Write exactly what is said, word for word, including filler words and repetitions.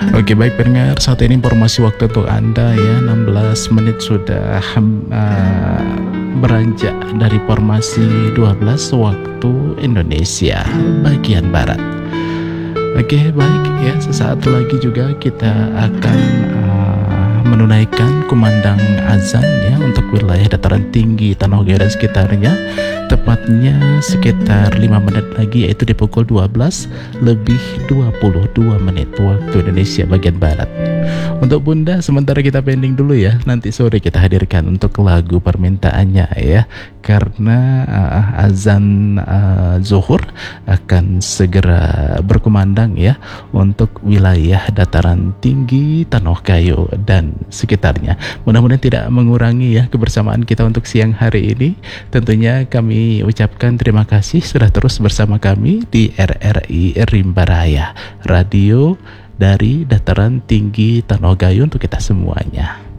Oke, baik pendengar, saat ini informasi waktu untuk Anda ya, enam belas menit sudah uh, beranjak dari formasi dua belas waktu Indonesia bagian Barat. Oke, baik ya, sesaat lagi juga kita akan uh, menunaikan kumandang azan ya untuk wilayah dataran tinggi Tanah Gayo dan sekitarnya. Tepatnya sekitar lima menit lagi, yaitu di pukul dua belas lebih dua puluh dua menit waktu Indonesia bagian Barat. Untuk Bunda sementara kita pending dulu ya, nanti sore kita hadirkan untuk lagu permintaannya ya, karena uh, azan uh, zuhur akan segera berkumandang ya untuk wilayah dataran tinggi Tanah Gayo dan sekitarnya. Mudah-mudahan tidak mengurangi ya kebersamaan kita untuk siang hari ini. Tentunya kami ucapkan terima kasih sudah terus bersama kami di R R I Rimba Raya, radio dari dataran tinggi Tanah Gayo untuk kita semuanya.